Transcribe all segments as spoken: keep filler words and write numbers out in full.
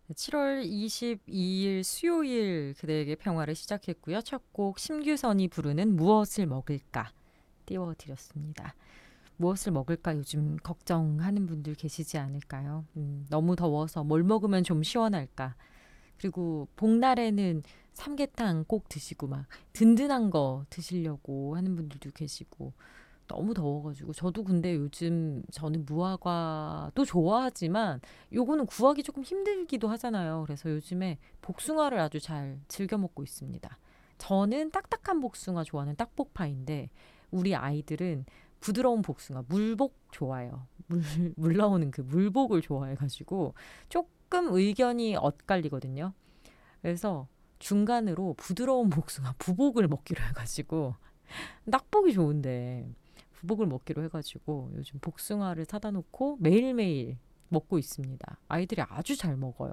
칠월 이십이일 수요일 그대에게 평화를 시작했고요. 첫 곡 심규선이 부르는 무엇을 먹을까 띄워드렸습니다. 무엇을 먹을까 요즘 걱정하는 분들 계시지 않을까요? 음, 너무 더워서 뭘 먹으면 좀 시원할까? 그리고 복날에는 삼계탕 꼭 드시고 막 든든한 거 드시려고 하는 분들도 계시고 너무 더워가지고 저도 근데 요즘 저는 무화과도 좋아하지만 요거는 구하기 조금 힘들기도 하잖아요. 그래서 요즘에 복숭아를 아주 잘 즐겨 먹고 있습니다. 저는 딱딱한 복숭아 좋아하는 딱복파인데 우리 아이들은 부드러운 복숭아 물복 좋아해요. 물, 물 나오는 그 물복을 좋아해가지고 조금 의견이 엇갈리거든요. 그래서 중간으로 부드러운 복숭아 부복을 먹기로 해가지고 딱복이 좋은데 부복을 먹기로 해가지고 요즘 복숭아를 사다 놓고 매일매일 먹고 있습니다. 아이들이 아주 잘 먹어요.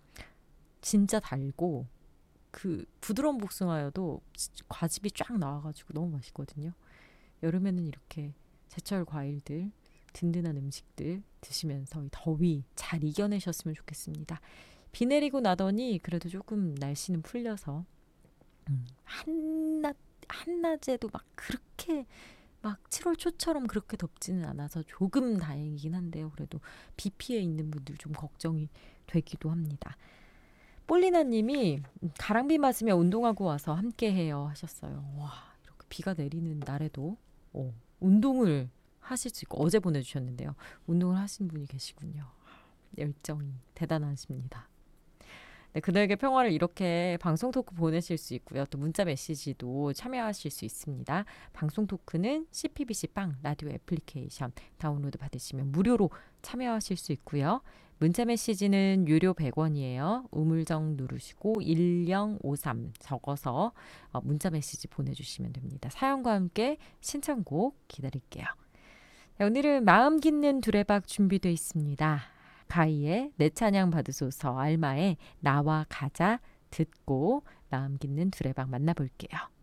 진짜 달고 그 부드러운 복숭아여도 과즙이 쫙 나와가지고 너무 맛있거든요. 여름에는 이렇게 제철 과일들, 든든한 음식들 드시면서 이 더위 잘 이겨내셨으면 좋겠습니다. 비 내리고 나더니 그래도 조금 날씨는 풀려서 음, 한낮 한낮에도 막 그렇게 막 칠월 초처럼 그렇게 덥지는 않아서 조금 다행이긴 한데요. 그래도 비 피해 있는 분들 좀 걱정이 되기도 합니다. 폴리나 님이 가랑비 맞으며 운동하고 와서 함께 해요 하셨어요. 와, 이렇게 비가 내리는 날에도 어, 운동을 하실 수 있고 어제 보내주셨는데요. 운동을 하신 분이 계시군요. 열정이 대단하십니다. 네, 그들에게 평화를 이렇게 방송 토크 보내실 수 있고요. 또 문자 메시지도 참여하실 수 있습니다. 방송 토크는 씨피비씨 빵 라디오 애플리케이션 다운로드 받으시면 무료로 참여하실 수 있고요. 문자 메시지는 유료 백 원이에요. 우물정 누르시고 일영오삼 적어서 문자 메시지 보내주시면 됩니다. 사연과 함께 신청곡 기다릴게요. 네, 오늘은 마음 깊는 두레박 준비되어 있습니다. 가희의 내 찬양 받으소서, 알마의 나와 가자 듣고 마음 깊는 두레박 만나볼게요.